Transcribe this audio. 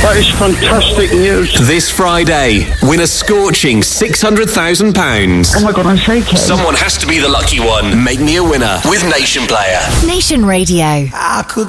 That is fantastic news. This Friday, win a scorching £600,000. Oh my God, I'm shaking. Someone has to be the lucky one. Make me a winner with Nation Player. Nation Radio. I could